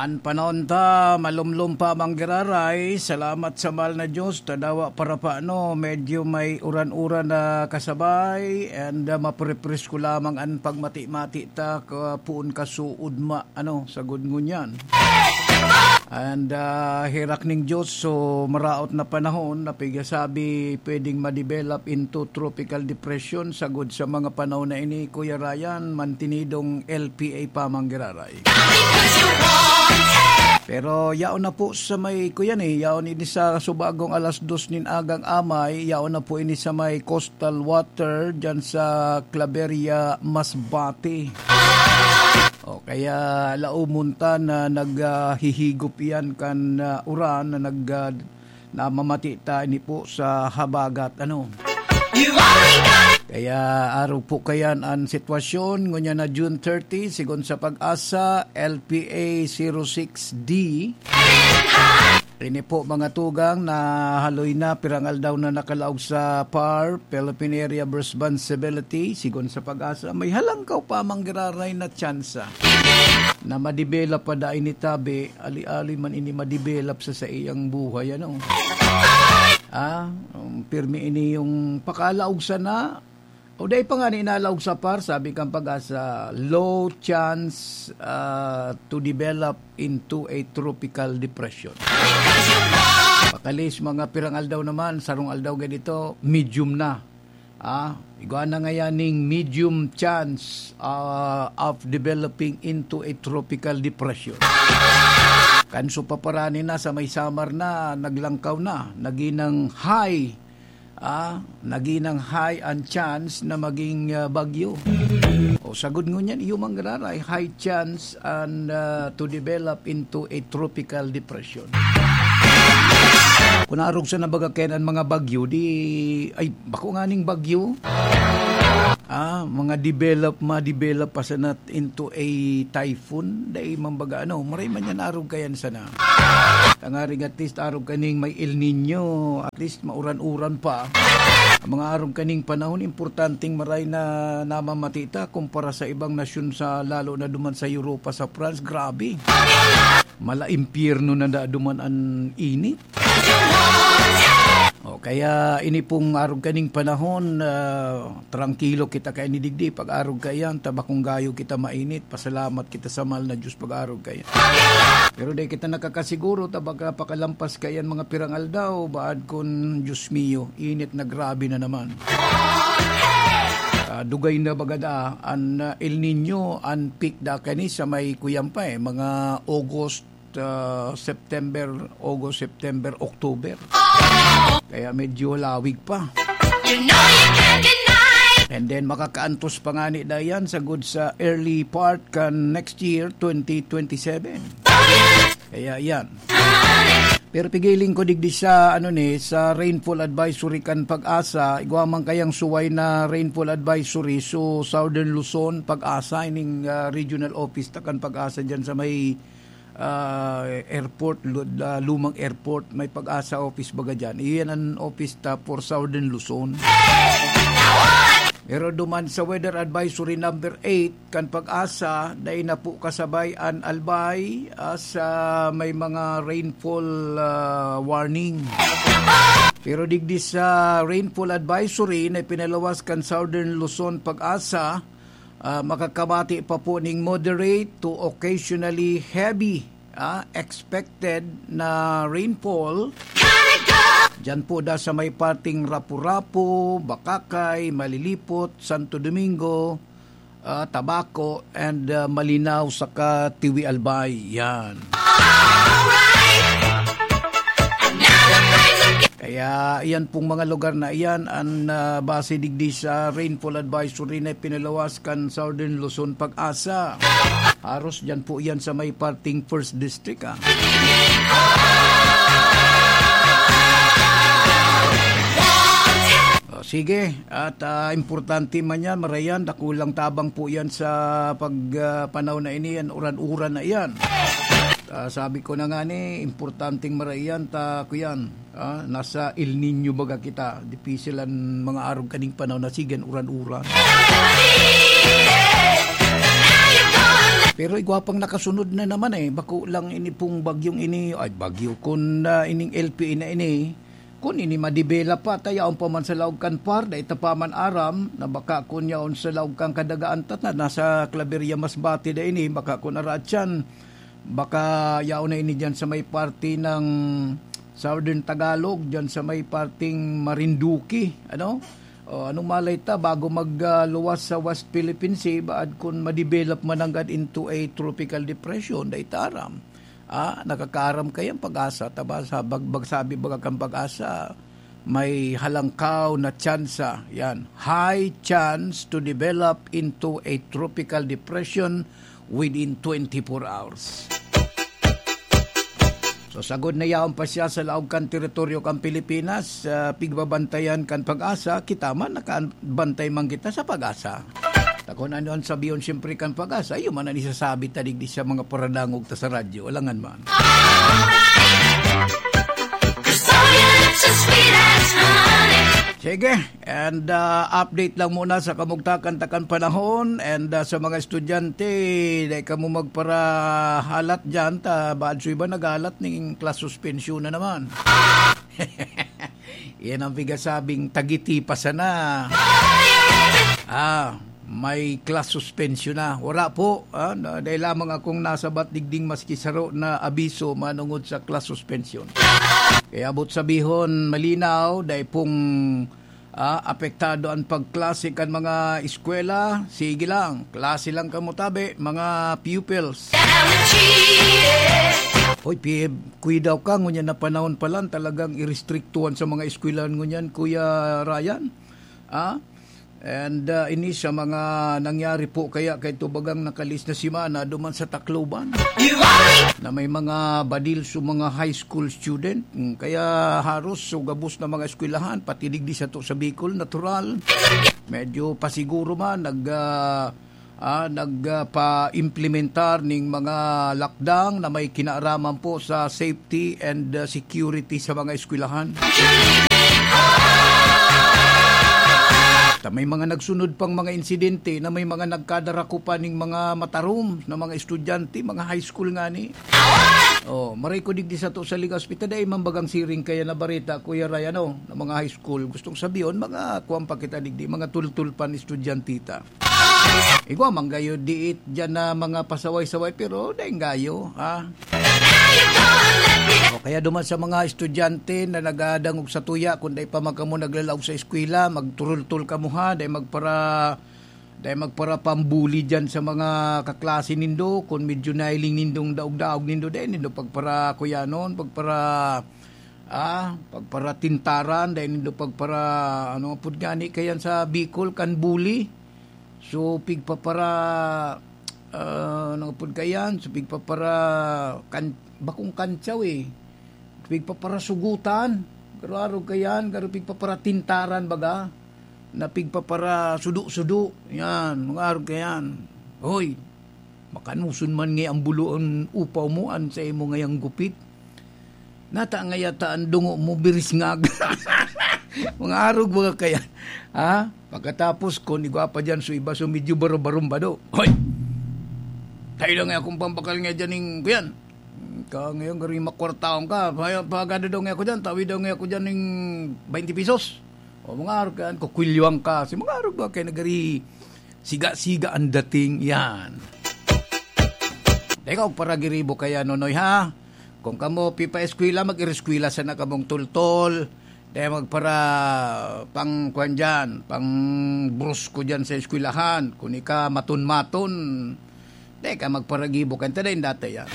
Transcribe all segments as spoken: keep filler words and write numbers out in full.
An panahon ta, malumlum pa manggiraray, salamat sa mahal na Diyos, tadawa para paano, medyo may uran-uran na kasabay, and uh, maprepres ko lamang an pagmati-mati ta, kapuun kasuod ma, ano, sagod ngunyan. And uh, hirak ning Diyos, so maraot na panahon, napigasabi pwedeng ma-develop into tropical depression, sagod sa mga panahon na ini, Kuya Ryan, mantinidong L P A pa manggiraray. Pero yaon na po sa may kuyan eh, yaon ini sa subagong alas dos nin agang amay, yaon na po ini sa may coastal water dyan sa Claveria, Masbate. O kaya laumunta na naghihigop uh, yan kan uh, uran na nag uh, namamatita ni po sa habagat ano. Kaya araw po kayan ang sitwasyon ngunya na June thirty sigon sa pag-asa L P A zero six D. Ini po mga tugang na haloy na pirangal daw na nakalaog sa P A R, Philippine Area Responsibility, sigon sa pag-asa. May halangkaw pa manggiraray na tsansa na madevelop pa da ini tabi, ali-ali man ini madevelop sa sa iyang buhay. Ano? Ah, um, pirmi ini yung pakalaog sana. O dahil pa nga ninalaog sa P A R, sabi kang pag-asa, low chance uh, to develop into a tropical depression. Pakalis mga pirangal daw naman, sarong aldaw ganito, medium na. Ah, iguan na ngayaning medium chance uh, of developing into a tropical depression. Kanso paparani na sa may samar na, naglangkaw na, naginang high, ah, naginang high ang chance na maging uh, bagyo. O sagod ngunyan, iyo manggararay, high chance and uh, to develop into a tropical depression. Kung naarog sa nabagakenan mga bagyo, di, ay, bako nga ning bagyo, ah, mga develop, ma-develop pa sana into a typhoon, dahil mambaga, ano, maray man yan arog kayan sana. Tangaring at least arog kaning may El Nino, at least mauran-uran pa. Ang mga arog kaning panahon, importanteng maray na namamatita kumpara sa ibang nasyon sa, lalo na duman sa Europa, sa France, grabe. Mala impyerno na da duman ang init. O, kaya ini pong arog kaning panahon, uh, tranquilo kita kay nidigdi pag arog kayan, tabakong gayo kita mainit, pasalamat kita sa mahal na Diyos pag arog kayan. Pero di kita nakakasiguro, tabaka pakalampas kayan mga pirangal daw, baad kun Diyos mio, init na grabe na naman. Uh, dugay na bagada, an uh, El Nino, an peak da kani sa may kuyampa eh, mga August, Uh, September, August, September, October. Kaya medyo lawig pa. You know you can't deny. And then makakaantos pa nga ni Dayan sa good sa early part kan next year, twenty twenty-seven. Kaya yan. Pero pigiling ko digdi sa ano ni sa rainfall advisory kan pag-asa, igwamang kayang suway na rainfall advisory so Southern Luzon pag-asa ining uh, regional office ta kan pag-asa diyan sa may Uh, airport, uh, lumang airport, may pag-asa office baga dyan. Iyan ang office ta for Southern Luzon. Pero duman sa weather advisory number eight, kan pag-asa, dahil na po kasabay an albay uh, sa may mga rainfall uh, warning. Pero digdi sa rainfall advisory na pinalawas kan Southern Luzon pag-asa, Uh, makakamati pa po ning moderate to occasionally heavy uh, expected na rainfall. Diyan po da sa may parting Rapu-Rapu, Bakakay, Malilipot, Santo Domingo, uh, Tabaco, and uh, Malinaw saka Tiwi Albay. Yan. Kaya iyan pong mga lugar na iyan ang uh, base digdi sa rainfall advisory na pinalawas kan Southern Luzon pag-asa. Haros dyan po iyan sa may parting first District. Ah. O, sige, at uh, importante man yan, marayan, dakulang tabang po yan sa pagpanaw uh, na ini, yan, uran-uran na iyan. Uh, sabi ko na nga ni, importanteng marayan, ta kuyan, uh, nasa El Nino baga kita, dipisil ang mga arog kaning panahon na sigan, uran-uran. Pero igwapang nakasunod na naman eh. Bako lang ini pong bagyong ini, ay bagyo kun uh, ining L P A na ini, kun ini madibela pa, tayaon pa man sa laog kan par, da itapaman aram, na baka kun yaon sa laog kang kadagaan tat na nasa Claveria Masbate da ini, baka kun aratsyan, baka yaon na ini dyan sa may party ng Southern Tagalog, dyan sa may parting Marinduque, ano? O, anong malay ta, bago magluwas uh, sa West Philippine Sea, baad kung ma-develop man agad into a tropical depression, da itaram. Ah, nakakaram kayang pag-asa, taba sa bagbag sabi baga kang pag-asa, may halangkaw na tsansa, yan, high chance to develop into a tropical depression within twenty-four hours. So sagod na yaon pa siya sa laog kan teritoryo kan Pilipinas, uh, pigbabantayan kan pag-asa, kita man nakabantay man kita sa pag-asa. Takon ano ang sabiyon siyempre kan pag-asa, iyo man ang isasabi tadig di sa mga paradangog ta sa radyo, alangan man. Sige, and uh, update lang muna sa kamugtakan takan panahon, and uh, sa mga estudyante, dahil ka mo magpara halat dyan, ta baad so iba nagalat ng class suspension na naman. Yan ang bigasabing tagiti pa sana. Ah, may class suspension na. Wala po, ah, dahil lamang akong nasa batdigding maski saro na abiso manungod sa class suspension. Kaya abot sabihon malinaw dahil pong ah, apektado ang pagklase kan mga eskwela, sige lang, klase lang kamutabi, mga pupils. Hoy, kuya daw ka, ngunyan na panahon pa lang, talagang irestriktuhan sa mga eskwelan ngunyan, Kuya Ryan. Ah? And uh, ini sa mga nangyari po kaya kay tubagang nakalis na simana duman sa Tacloban na may mga badil sa mga high school student, kaya haros so gabos na mga eskwelahan pati digdi sa to sa Bicol natural medyo pasiguro man nag uh, ah, nagpa-implementar ning mga lockdown na may kinaaraman po sa safety and uh, security sa mga eskwelahan. May mga nagsunod pang mga insidente na may mga nagkadarako pa ning mga matarum na mga estudyante, mga high school nga ni. Oh, maray ko digdi sa to sa Liga Hospital day mambagang siring kaya na barita Kuya Ryan no, na mga high school. Gustong sabiyon mga kuwang pa kita digdi mga tultul pan estudyantita. Igwa manggayo diit diyan na mga pasaway-saway pero dahil gayo, ha? O kaya duman sa mga estudyante na nagadangog sa tuya kung dahil pa magkamo naglalaog sa eskwela, magturul-tul ka mo ha, dahil magpara dahil magpara pambuli dyan sa mga kaklase nindo, kung medyo nailing nindong daog-daog nindo, dahil nindo pagpara kuya noon, pagpara ah, pagpara tintaran, dahil nindo pagpara ano pud gani kayan sa Bicol kan bully. So pigpapara uh, ano pud kayan, so pigpapara kan bakong kantsaw eh. Pigpapara sugutan, karo kayan, karo pigpapara tintaran baga, na pigpapara sudu-sudu, yan, mga araw kayan. Hoy, makanusun man ngay ang buluan upaw mo, an sa imo ngayang gupit. Nata nga yata ang dungo mo, biris ngag. Mga araw baga kayan. Ha? Pagkatapos ko, nigwa pa dyan, so iba, so medyo baro-barom ba do. Hoy, tayo lang nga akong pampakal nga dyan ng kuyan. Ka ngayon gari makwartaon ka, pagada daw nga ako dyan, tawid daw nga ako dyan ng twenty pesos. O mga araw ka, kukwilyoang ka. Si mga araw ka, kaya nagari siga-siga ang dating yan. Ikaw, para giribo kaya nonoy ha. Kung kamo pipa eskwila, mag-ireskwila sa nakamong tultol. Dahil magpara pang kwan dyan, pang brusko dyan sa eskwilahan. Kung ika matun-matun, dahil ka magparagibo ka. Tada yung data yan.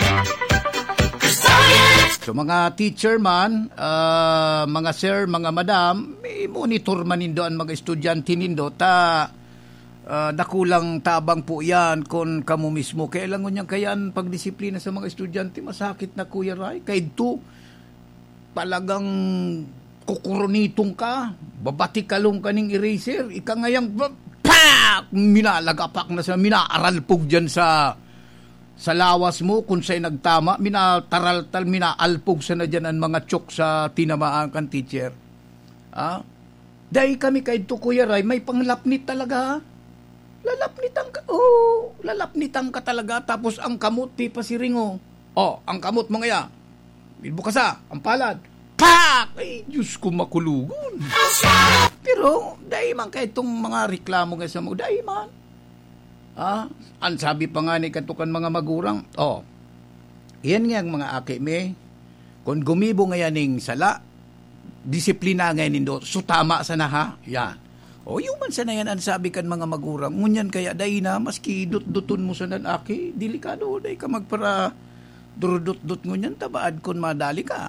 So mga teacher man, uh, mga sir, mga madam, may monitor man nindo ang mga estudyante nindo, ta uh, dakulang tabang po yan kung kamo mismo. Kaya lang ngunyan kayan pagdisiplina sa mga estudyante, masakit na Kuya Ray. Kaya ito, talagang kukuronitong ka, babatikalong ka ng eraser, ika ngayang, pak! Minalagapak na sa, minaaralpog dyan sa sa lawas mo, kung sa'y nagtama, minataraltal, minaalpog sa na dyan ang mga chok sa tinamaan kang teacher. Ah? Dahil kami kahit to Kuya Ray, may panglapnit talaga. Lalapnitan ka. Oh, lalapnitan ka talaga. Tapos ang kamot, di pa si Ringo. Oh, ang kamot mo ngaya. Bilbukasa, ang palad. Pak! Ay, Diyos ko makulugon. Pero, dahil man kayo itong mga reklamo nga sa mo, dahil man. Ah, ang sabi pa nga ni katukan mga magurang, oh, yan nga ang mga aki me, kung gumibo nga yaning sala, disiplina nga nindo, so tama sa na ha, yan. O, yung man sana yan ang sabi kan mga magurang, ngunyan kaya dahil na, maski dut-duton mo sa nanaki, delikado, dahil ka magpara durudut-dut ngunyan, tabaad kung madali ka.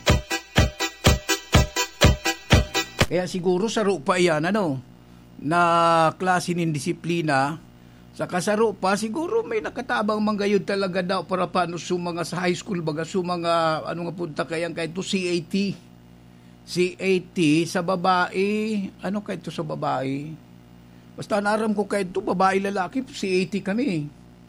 Kaya siguro sa rupa yan, ano, na klase ng disiplina, sa kasaro pa, siguro may nakatabang manggayod talaga daw para paano sa mga sa high school, baga sa mga, ano nga punta kayang kahit to C A T. C A T sa babae, ano kahit to sa babae? Basta naram ko kahit to, babae lalaki, C A T kami.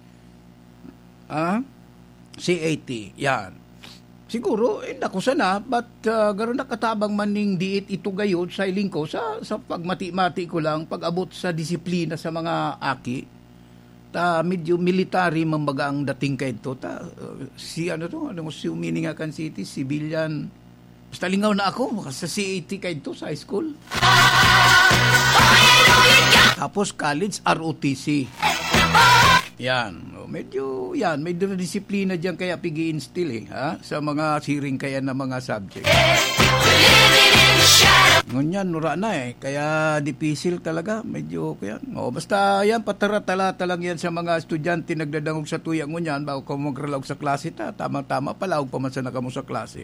Ah? C A T, yan. Siguro, eh, naku sana, but uh, gano'n nakatabang maning diit ito gayon sa iling ko, sa, sa pagmati-mati ko lang, pag-abot sa disiplina sa mga aki, ta medyo military mambaga ang dating kay ito, ta, uh, si ano to, ano si Uminingakan City, civilian, basta lingaw na ako, sa C A T kay ito, sa high school. Tapos college, R O T C. Yan, medyo, yan, may disiplina dyan kaya pigi-instill eh, ha? Sa mga siring kaya na mga subject. Ngunyan, nura na eh, kaya dipisil talaga, medyo, yan. O, basta yan, patara-talata lang yan sa mga estudyante nagdadangog sa tuyang ngunyan, bago ka magralaog sa klase ta, tama-tama, palaog pa man sa naka mo sa klase.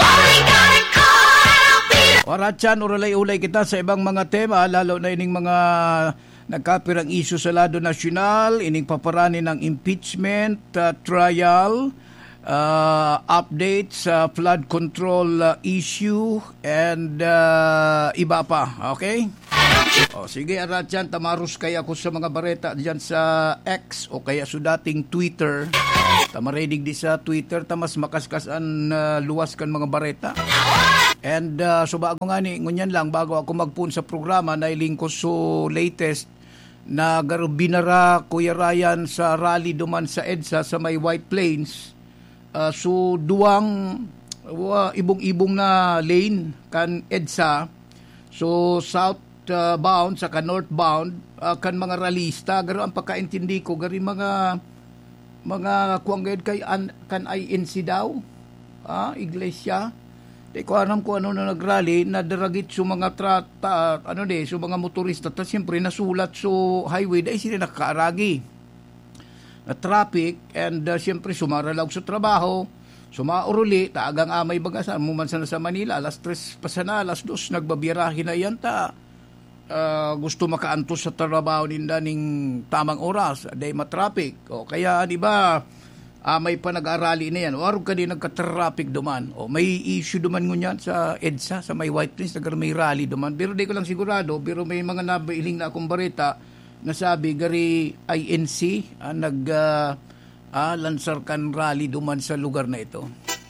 Waratyan, uralay-ulay kita sa ibang mga tema, lalo na ining mga nagkapirang isyu sa lado nasyonal, ining paparani ng impeachment uh, trial, uh, update sa flood control uh, issue, and uh, iba pa. Okay? O, sige, Aratyan, tamarus kaya ako sa mga bareta dyan sa X o kaya sa dating Twitter. Tamarinig di sa Twitter, tamas makaskasan uh, luwas kan mga bareta. And uh, so bago nga ni, ngunyan lang, bago ako magpun sa programa, nailing ko so latest na binara Kuya Ryan sa rally duman sa EDSA sa may White Plains. Uh, so duwang uh, ibong-ibong na lane kan EDSA. So southbound uh, saka northbound uh, kan mga ralista, garo ang pagkaintindi ko, gari mga mga kuangged kay an, kan I N C daw, ah, iglesia. Di ko alam ko ano na nagrally, nadaragit sa mga trata, ano de, sa mga motorista, tapos siyempre nasulat sa highway, dahil sila nakaaragi. Na traffic, and uh, siyempre sumaralaw sa trabaho, sumauruli, taagang amay bagasan, mumansan na sa Manila, alas tres pasana, alas dos, nagbabirahin na yan, ta, uh, gusto makaantos sa trabaho ninda ning tamang oras, dahil matraffic. O kaya, di ba, Ah, may pa nag-arali na yan. O araw ka din nagka-traffic duman. O may issue duman ngunyan sa EDSA, sa may White Plains, nagkaroon may rally duman. Pero di ko lang sigurado, pero may mga nabailing na akong bareta na sabi, gari I N C, ah, nag, uh, ah, lansarkan rally duman sa lugar na ito.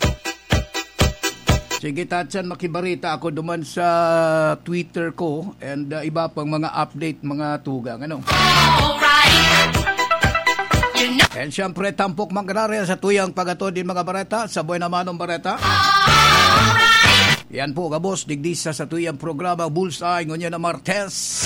Sige, Tatsan, makibarita ako duman sa Twitter ko and uh, iba pang mga update, mga tugang. Ano? Alright! And siyempre, tampok mangrare sa tuyang pagato din mga bareta, sa Buena Manong Bareta. Alright. Yan po, kabos, digdisa sa tuyang programa Bullseye, ngunyan na Martes.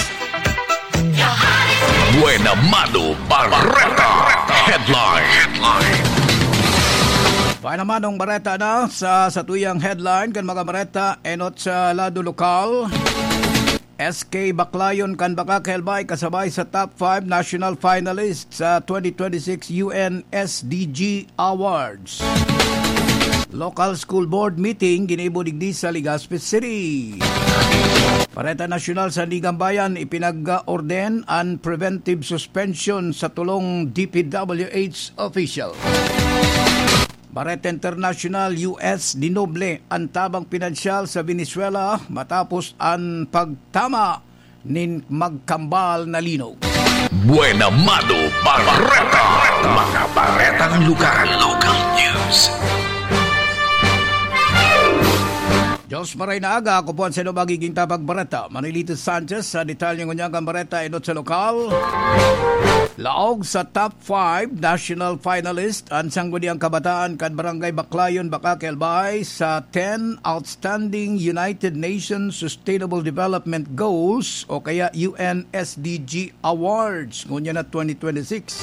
Buena Mano Bareta. Headline. Headline. Buena Manong Bareta na sa, sa tuyang headline, kan mga bareta, enot sa lado lokal. S K Baclayon kan baka kahelbay kasabay sa top five national finalists sa twenty twenty-six U N S D G Awards. Local school board meeting ginaibo digdi sa Legazpi City. Pareta Nasyonal sa Ligambayan ipinag-orden ang preventive suspension sa tulong D P W H official. Bareta International U S dinoble ang tabang pinansyal sa Venezuela matapos ang pagtama nin magkambal na linog. Buena Mano Bareta. Mga baretang lugar. Local news. Diyos maray na aga, ako po ang sino magiging tabag bareta. Manilito Sanchez sa detalye ng kanyang bareta inot sa lokal. Laog sa top five national finalist ang Sangguniang Kabataan kan Barangay Baclayon, Bakakelbay sa ten Outstanding United Nations Sustainable Development Goals o kaya U N S D G Awards ngunya na twenty twenty-six.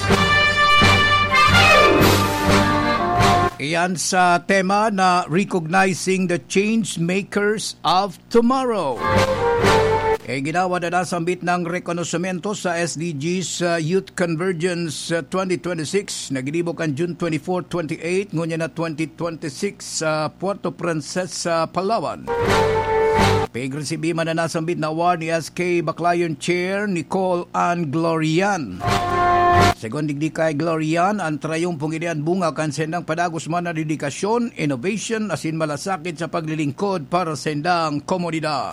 Iyan sa tema na Recognizing the Change Makers of Tomorrow. E ginawa na nasambit ng rekonosemento sa S D Gs uh, Youth Convergence uh, twenty twenty-six na ginibok ang June twenty-four to twenty-eight ngunya na twenty twenty-six sa uh, Puerto Princesa, Palawan. Pag-resibi man na nasambit na award ni S K Baclayon Chair Nicole Ann Glorian. Según digdi kay Glorian, ang trayong pungilian bunga kan sendang padagos man na dedikasyon, innovation, asin malasakit sa paglilingkod para sa sendang komunidad.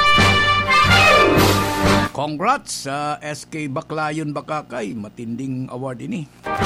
Congrats sa uh, S K Baclayon Bakakay, matinding award ini.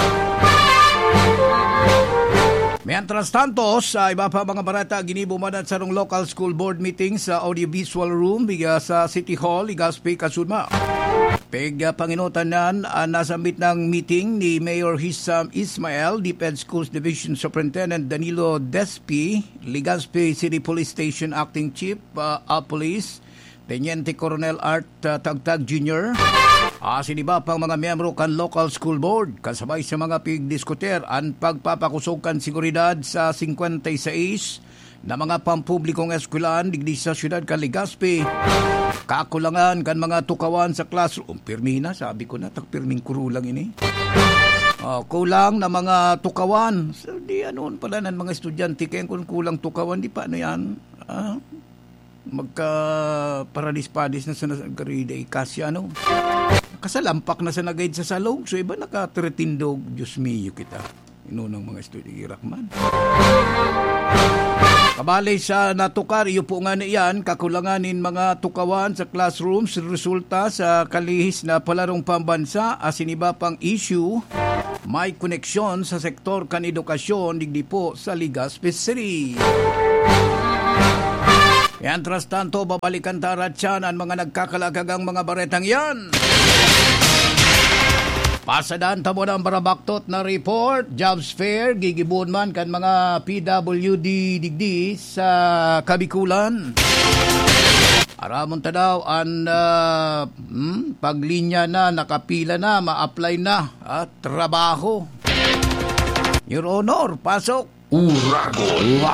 Mientras tanto, sa iba pa mga barata, ginibumanan sa rong local school board meeting sa audiovisual room biga sa City Hall, Legazpi, Kasudma. Peg panginutan uh, nasambit ng meeting ni Mayor Hissam Ismael, DepEd Schools Division Superintendent Danilo Despi, Legazpi City Police Station Acting Chief uh, of Police, Teniente Coronel Art uh, Tagtag Junior, asin iba pang mga miyembro kan local school board, kasabay sa mga pigdiskuter ang pagpapakusog kan seguridad sa fifty-six na mga pampublikong eskwelahan digdi sa syudad kan Legazpi. Kakulangan kan mga tukawan sa classroom. Pirmi na, sabi ko na, tagpirming kurulang ini. Uh, kulang na mga tukawan. So, di anoon pala ng mga estudyante, kaya kung kulang tukawan, di pa ano yan. Uh, magka paradis-padis na sa nagkariday kasi ano. Kasalampak na sa nagaid sa salong. So iba nakatretindog, Diyos mio kita. Inunang mga estudyante, irakman. Kabalay sa natukar, iyo po nga niyan, kakulanganin mga tukawan sa classrooms, resulta sa kalihis na palarong pambansa, asin iba pang issue, may koneksyon sa sektor kan edukasyon, digdi po sa Legazpi City. Mientras tanto, babalikan taratsan ang mga nagkakalagagang mga baretang yan. Pasadaan tamo ng barabaktot na report, jobs fair, gigibun man kan mga P W D digdi sa Kabikulan. Aramon ta daw ang uh, hmm, paglinya na, nakapila na, ma-apply na at trabaho. Your Honor, pasok. Urago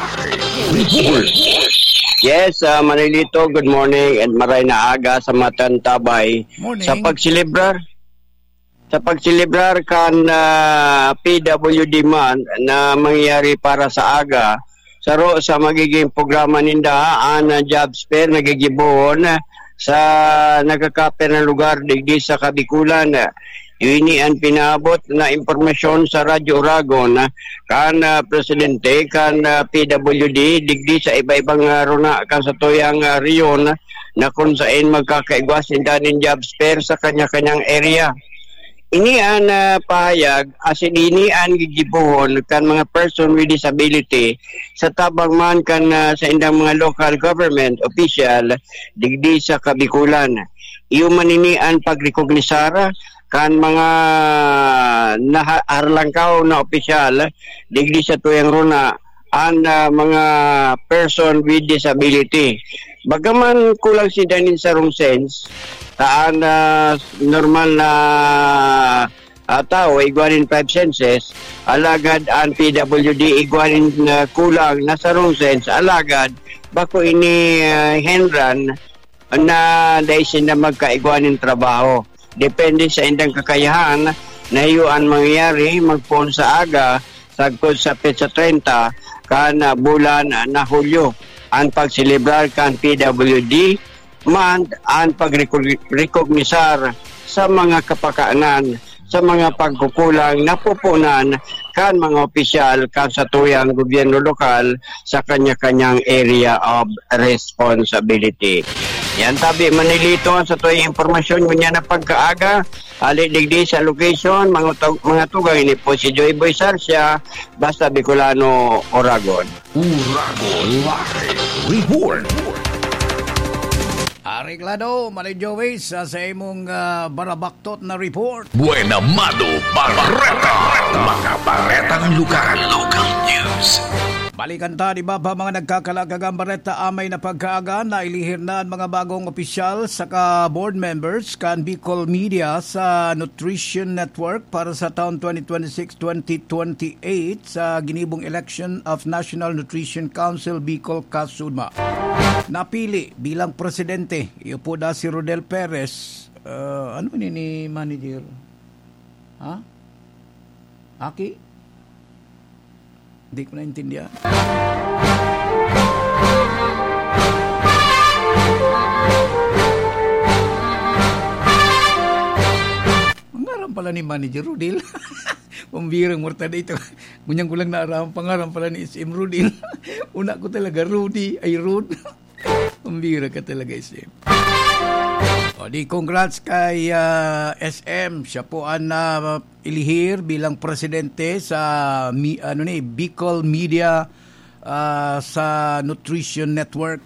Live. Yes, uh, Manilito, good morning and maray na aga sa Matantabay. Morning. Sa pagsilibrar Sa pagsilibrar kan uh, P W D man na mangyayari para sa aga, saro sa magiging programa ninda ang uh, jobs fair nagigibuhon sa nagkakaper na lugar digdi sa Kabikulan. Ini ang pinaabot na impormasyon sa Radyo Uragon kan uh, presidente kan uh, P W D digdi sa iba-ibang uh, runa kan sa tuyang uh, riyon na kung saan magkakaigwas ninda ng jobs fair sa kanya-kanyang area. Ini ang uh, pahayag asin ini ang gigibuhon kan mga person with disability sa tabang man kan uh, sa indang mga local government official digdi sa Kabikulan. Iyo man ini ang pagrekognisar kan mga naharlangkaw na opisyal digdi sa tuyang runa ang uh, mga person with disability. Bagaman kulang si Danin sa wrong sense, taan uh, normal na uh, tao, iguanin five senses, alagad ang P W D, iguanin uh, kulang na sa wrong sense, alagad, bako ini uh, henran na daisin na magkaiguanin trabaho. Depende sa indang kakayahan na iyon mangyayari magpon sa aga, sagkod sa petsa thirty, kan uh, bulan uh, na Hulyo. Ang pagsilibrar kan P W D man ang pagrekognisar sa mga kapakaanan, sa mga pagkukulang na pupunan kan mga opisyal kan sa tuyang gobyerno lokal sa kanya-kanyang area of responsibility. Yan tabi manilito sa tuwing impormasyon ngunya na pagkaaga ali digdi sa location mga tug mga tugang ini po si Joy Boy Sarsia basta Bicolano, Oragon. Uragon Live Report. Ariglado, Manay Joey, sa sa imong uh, barabaktot na report. Buena Mado Barreta. Mga baretang lugar. Local news. Balikan ta, di ba ba mga nagkakalagagang bareta amay na pagkaaga na ilihir na ang mga bagong opisyal saka board members kan Bicol Media sa Nutrition Network para sa taon twenty twenty-six twenty twenty-eight sa ginibong election of National Nutrition Council Bicol Kasudma. Napili bilang presidente, iupo na si Rodel Perez. Uh, ano ni ni manager? Ha? Aki? Hindi ko naintindihan. Pangaram pala ni manager Rodel. Pambirang mortada ito. Gunyang ko lang naarahan pangaram pala ni S M Rodel. Una ko talaga Rudy ay Rod. Pambira ka talaga S M. O di congrats kay uh, S M. Siya po ang uh, ilihir bilang presidente sa mi, ano ni Bicol Media uh, sa Nutrition Network.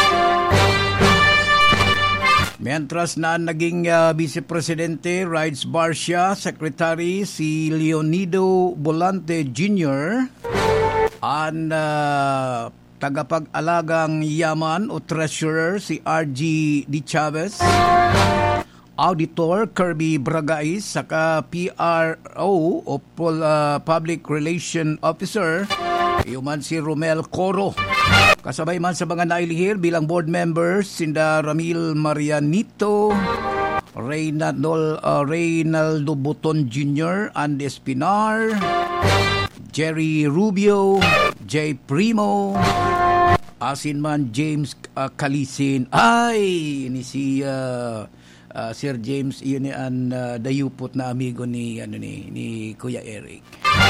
Mientras na naging uh, vice presidente Rides Barcia, secretary si Leonido Bolante Junior and uh, tagapag-alagang yaman o treasurer si R G D. Chavez, auditor Kirby Bragais, saka P R O o uh, Public Relation Officer yuman si Romel Coro. Kasabay man sa mga nailihir bilang board members sinda Ramil Marianito, Reynaldo, uh, Reynaldo Buton Junior, Andy Espinar, Jerry Rubio, J. Primo, asin man James uh, Kalisin. Ay, ni si uh, uh, Sir James, yun ni ang uh, dayupot na amigo ni ano ni ni Kuya Eric.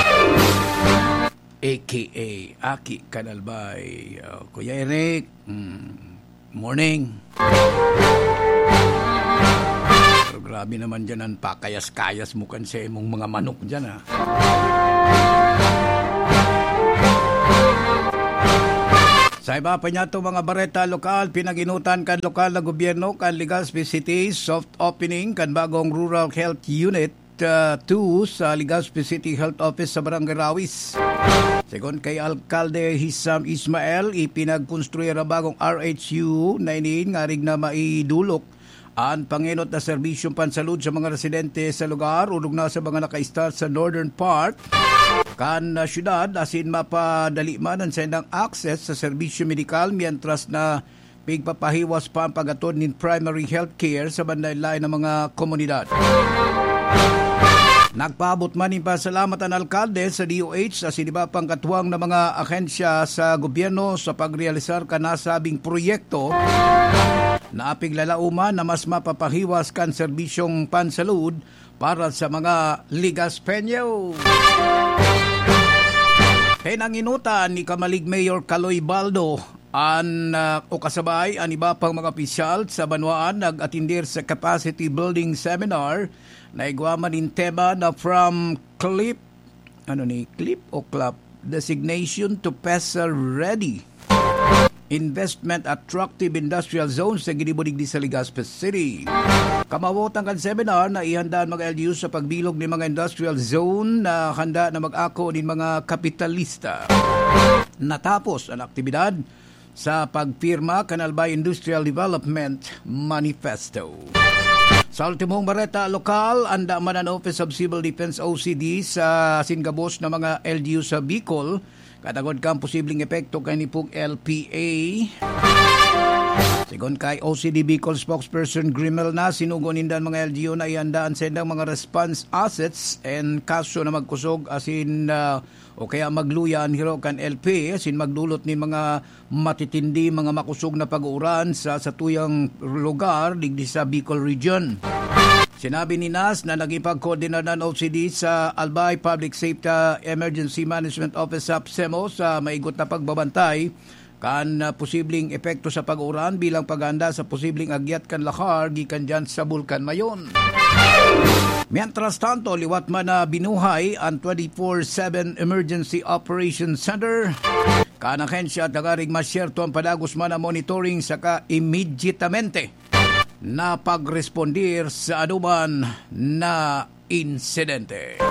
A K A Aki Kanalbay. Uh, Kuya Eric, mm, morning. Pero grabe naman dyan ang pakayas-kayas mo kan sa imong mga manok dyan, ha. Sa iba pa niya ito mga bareta lokal, pinaginutan kan lokal na gobyerno kan Legazpi City soft opening kan bagong Rural Health Unit uh, two sa Legazpi City Health Office sa Barangay Rawis. Segon kay Alkalde Hisam Ismael, ipinagkonstruya na bagong R H U na iniin nga rig na maidulok ang panginot na serbisyong pansalud sa mga residente sa lugar ulog na sa mga naka-start sa northern part kan uh, syudad asin mapadali man ang sendang access sa serbisyo medikal mientras na pigpapahiwas pa ang pagatod ng primary health care sa bandaylay ng mga komunidad. Nagpaabot man yung pasalamat ang alkalde sa D O H sa sinibapang katuwang na mga ahensya sa gobyerno sa pagrealisar ka nasabing proyekto na apig lalauman na mas mapapahiwas kan serbisyong pansalud para sa mga Ligaspeño. Kaya nanginutan ni Kamalig Mayor Caloy Baldo an uh, o kasabay ang iba pang mga opisyal sa Banwaan nag-atindir sa capacity building seminar na igwaman in tema na from clip ano ni clip o clap designation to P E S A ready investment attractive industrial zone sa ginibudig di sa Legazpi City. Kamawotang kan seminar na ihandaan mga L G U sa pagbilog ng mga industrial zone na handa na mag-ako ng mga kapitalista. Natapos ang aktibidad sa pagpirma kanalbay Industrial Development Manifesto. Sa ultimong bareta lokal, anda man ang Office of Civil Defense O C D sa singabos na mga L G U sa Bicol. Katagod kang posibleng epekto kay nipong L P A. Sigon kay O C D Bicol spokesperson Grimel na sinugon nindan mga L G U na ihandaan sendang mga response assets and kaso na magkusog asin uh, o kaya magluyan hiro kan L P A asin magdulot ni mga matitindi mga makusog na pag-uuran sa satuyang lugar digdi sa Bicol region. Sinabi ni Nas na nagipag-coordinate ng O C D sa Albay Public Safety Emergency Management Office sa P S E M O sa maigot na pagbabantay kan uh, posibleng epekto sa pag-uran bilang paghanda sa posibleng agyat kan lahar gikan dyan sa Bulkan Mayon. Mientras tanto, liwat man na binuhay ang twenty-four seven Emergency Operations Center. Kanang ahensya at nagarig masyerto ang padagos man na monitoring saka immediatamente na pagrespondir sa anuman na insidente.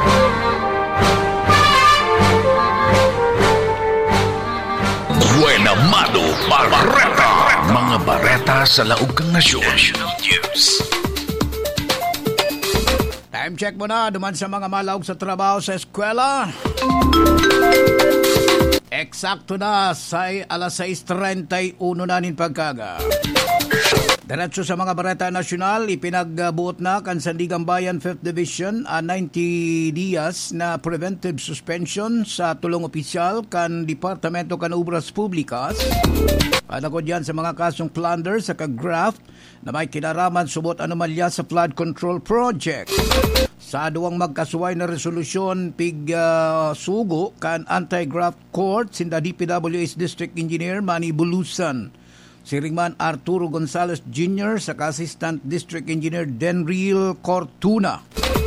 Buena Mano Barreta. Mga bareta sa laog kang nasyon. National News. Time check mo na, duman sa mga malawag sa trabaho sa eskwela. Eksakto na sa alas sais treinta y uno nanin pagkaga. Diretso sa mga bareta nasyonal, ipinagbuot na kan Sandigan Bayan fifth Division a ninety dias na preventive suspension sa tulong opisyal kan Departamento kan Obras Publikas. Ada ko diyan sa mga kasong plunder sa kag-graft na may kinaraman subot anomalya sa flood control project. Sa duwang magkasuway na resolusyon pig uh, sugo kan anti-graft court sinda D P W H District Engineer Manny Bulusan. Si Ringman Arturo Gonzalez Junior sa Assistant District Engineer Denril Cortuna.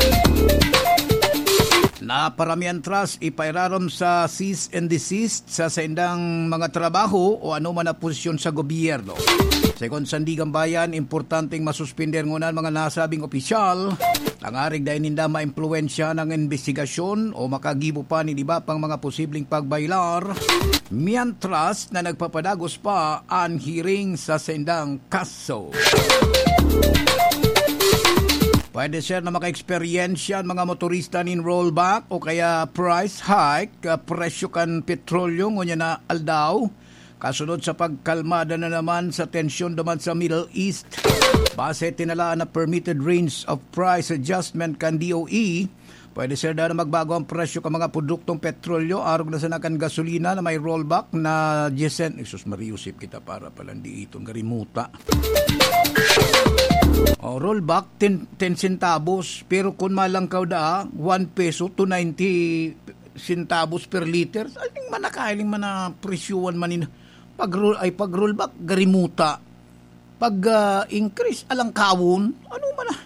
Na paramihan trust ipairarom sa cease and desist sa saindang mga trabaho o ano man na posisyon sa gobyerno. Sekon Sandigan Bayan, importanteng masuspender ngunan mga nasabing opisyal ang arig dahil ninda maimpluwensya ng investigasyon o makagibo pa ni iba pang mga posibleng pagbailar mientras na nagpapadagos pa ang hearing sa sendang kaso. Pwede sir na maka-eksperyensya ang mga motorista nin rollback o kaya price hike, uh, presyo kan petrolyo ngunya na aldaw. Kasunod sa pagkalmada na naman sa tensyon naman sa Middle East. Base tinalaan na permitted range of price adjustment kan D O E, pwede sir na magbago ang presyo kan mga produktong petrolyo arog na sa nakan gasolina na may rollback na Jesen. Isus mariusip kita para palandi itong garimuta. O, rollback ten centavos pero kung malangkaw da one peso to ninety centavos per liter. Aling manakailing man na presyuan manin pag ay pag rollback garimuta. Pag uh, increase alang kawon ano man na.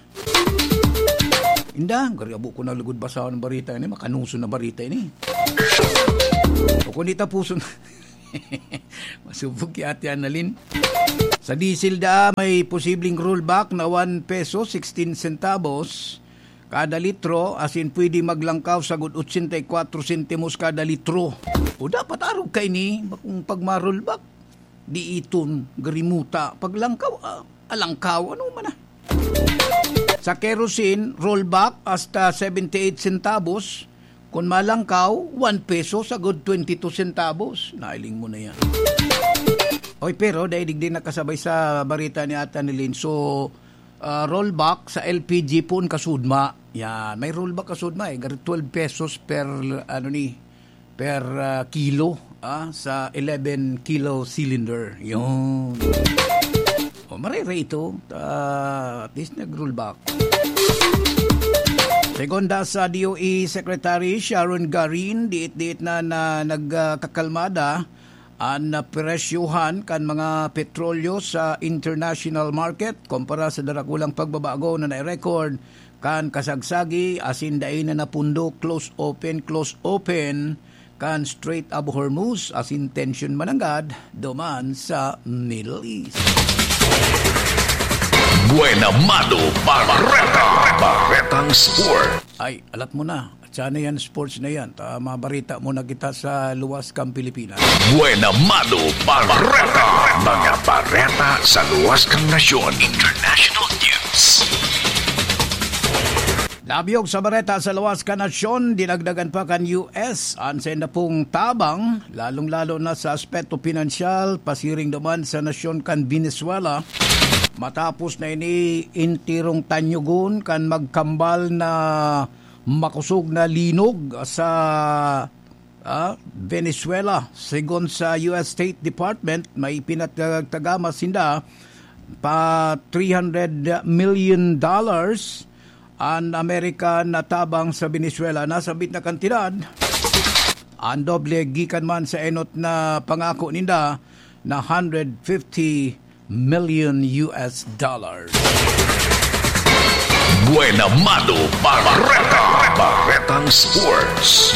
Inda, gariabo ko na lugod basa ng barita ini, makanuso na barita ini. O kung di tapuson masubog ki-ati analin. Sa diesel da may posibleng rollback na one peso sixteen centavos kada litro, as in pwede maglangkaw sa good eighty-four centimos kada litro. O dapat arog kay ni kung pag ma-rollback di iton garimuta paglangkaw uh, alangkaw ano man na. Sa kerosene rollback hasta seventy-eight centavos, kung malangkaw one peso sa good twenty-two centavos. Nailing mo na yan. Oy, pero dahil din nakasabay sa barita ni Ata Nilin. So, uh, rollback sa L P G po kasudma. Yan, may rollback kasudma eh. twelve pesos per, ano ni, per uh, kilo ah, sa eleven kilo cylinder. Yun. O, marere ito. Uh, at least nag-rollback. Sekonda sa D O E Secretary Sharon Garin, diit-diit na, na nagkakalmada ang presyuhan kan mga petrolyo sa international market kumpara sa darakulang pagbabago na na-record kan kasagsagi asin dain na napundo close open close open kan Strait of Hormuz asin tension mananggad duman sa Middle East. Buena Mano Barreta. Barretang Sport. Ay, alat mo na. Sana yan, sports na yan. Ta, mabarita muna kita sa luwas kang Pilipinas. Buena Mano Barreta. Mga bareta sa luwas kang nasyon. International News. Labiyog sa bareta sa luwas kang nasyon, dinagdagan pa kan U S ang senda pong tabang, lalong-lalo na sa aspeto pinansyal, pasiring naman sa nasyon kan Venezuela. Matapos na ini intirong tanyugon kan magkambal na makusog na linog sa uh, Venezuela. Segon sa U S State Department, may pinatagama sinda pa three hundred million dollars ang American na tabang sa Venezuela. Nasabit na kantidad. Ang doble gikan man sa enot na pangako ninda na one hundred fifty million U S dollars. Buena Mano Barreta, Barretang Sports.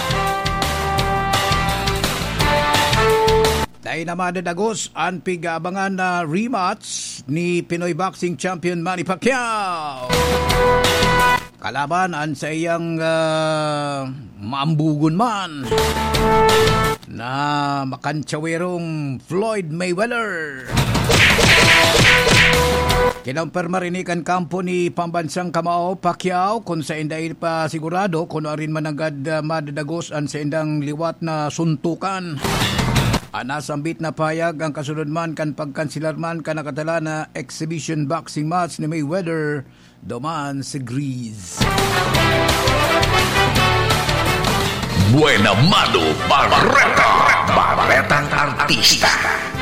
Dahil naman dadagos ang pigabangan na rematch ni Pinoy Boxing Champion Manny Pacquiao. Kalaban ang sa iyang uh, maambugon man na makantsawerong Floyd Mayweather. Kinampirma rin ikan kampo ni pambansang kamao Pacquiao kung sa inday pa sigurado kung arin managad uh, madadagos ang sa indang liwat na suntukan. Anasambit na payag ang kasunod man kan pagkansilar man ka nakatala na exhibition boxing match ni Mayweather duman sa Greece. Buena Mano Barreta, Barretang Artista.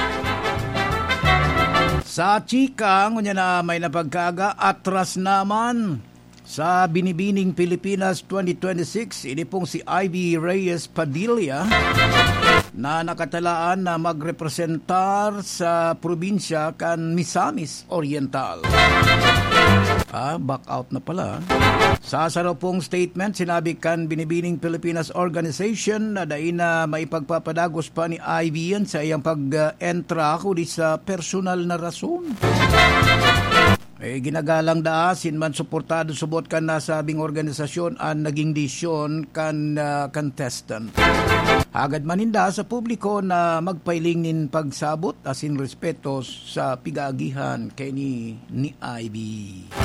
Sa chika, ngunya na may napagkaga, atras naman sa Binibining Pilipinas twenty twenty-six, ini pong si Ivy Reyes Padilla na nakatalaan na magrepresentar sa probinsya kan Misamis Oriental. Ah, back out na pala. Sa sarapong statement, sinabi kan Binibining Pilipinas Organization na dahin na maipagpapadagos pa ni Ivy yan sa iyang pag-entra kundi sa personal na rason. Eh, ginagalang da, sinman suportado subot kan nasabing organisasyon ang naging desisyon kan uh, contestant. Agad maninda sa publiko na magpailing nin pagsabot asin respeto sa pigagihan kay ni, ni Ivy.